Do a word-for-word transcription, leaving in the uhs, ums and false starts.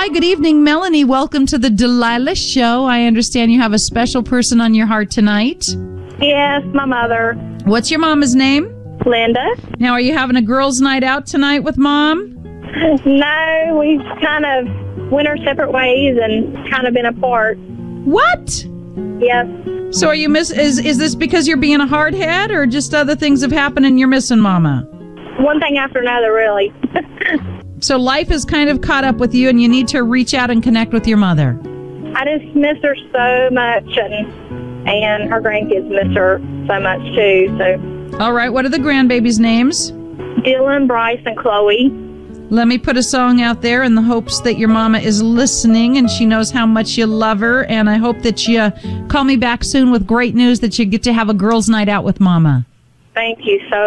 Hi, good evening, Melanie. Welcome to the Delilah Show. I understand you have a special person on your heart tonight. Yes, my mother. What's your mama's name? Linda. Now, are you having a girls' night out tonight with Mom? No, we've kind of went our separate ways and kind of been apart. What? Yes. So are you miss? Is is this because you're being a hardhead, or just other things have happened and you're missing Mama? One thing after another, really. So life is kind of caught up with you, and you need to reach out and connect with your mother. I just miss her so much, and and her grandkids miss her so much too. So. All right. What are the grandbabies' names? Dylan, Bryce, and Chloe. Let me put a song out there in the hopes that your mama is listening and she knows how much you love her. And I hope that you call me back soon with great news that you get to have a girls' night out with Mama. Thank you so